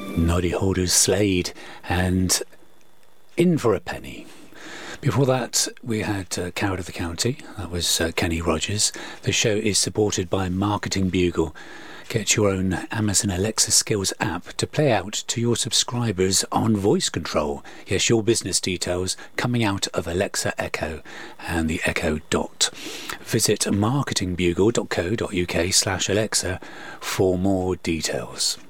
Noddy Holders, Slade, and In for a Penny. Before that, we had Coward of the County. That was Kenny Rogers. The show is supported by Marketing Bugle. Get your own Amazon Alexa Skills app to play out to your subscribers on voice control. Yes, your business details coming out of Alexa Echo and the Echo Dot. Visit marketingbugle.co.uk/Alexa for more details.